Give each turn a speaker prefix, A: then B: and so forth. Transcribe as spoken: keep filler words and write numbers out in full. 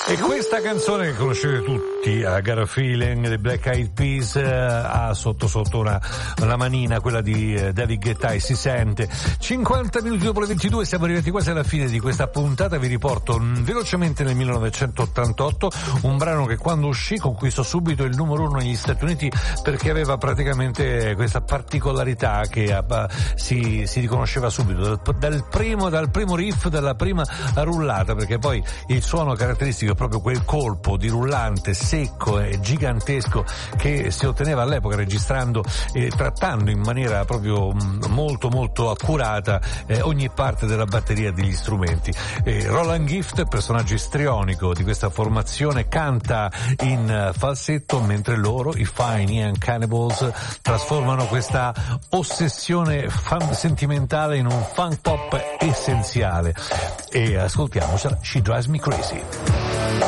A: E questa canzone che conoscete tutti, a Got a Feeling dei Black Eyed Peas, eh, ha sotto sotto una, una manina, quella di eh, David Guetta, e si sente. cinquanta minuti dopo le ventidue, siamo arrivati quasi alla fine di questa puntata. Vi riporto mh, velocemente nel millenovecentottantotto, un brano che quando uscì conquistò subito il numero uno negli Stati Uniti, perché aveva praticamente questa particolarità che uh, si, si riconosceva subito dal, dal primo dal primo riff, dalla prima rullata, perché poi il suono caratteristico è proprio quel colpo di rullante secco e gigantesco che si otteneva all'epoca registrando e trattando in maniera proprio mh, molto molto accurata eh, ogni parte della batteria degli strumenti. Eh, Roland Gift, personaggio istrionico di questa formazione, canta in uh, falsetto, mentre loro, i Fine Young Cannibals, trasformano questa ossessione fan- sentimentale in un funk pop essenziale. E ascoltiamocela, She Drives Me Crazy.